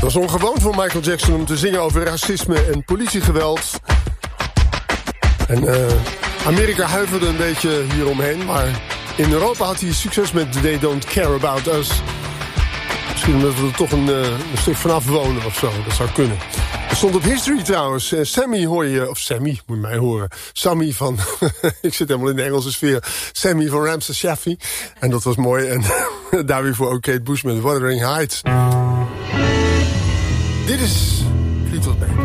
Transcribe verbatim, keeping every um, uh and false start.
was ongewoon voor Michael Jackson om te zingen over racisme en politiegeweld. En uh, Amerika huiverde een beetje hieromheen, maar in Europa had hij succes met They Don't Care About Us. Misschien omdat we er toch een, uh, een stuk vanaf wonen of zo, dat zou kunnen. Er stond op History trouwens. Uh, Sammy hoor je, of Sammy, moet je mij horen. Sammy van, ik zit helemaal in de Engelse sfeer. Sammy van Ramses Shaffi. En dat was mooi. En daar weer voor ook Kate Bush met Wuthering Heights. Dit is Fleetwood Mac.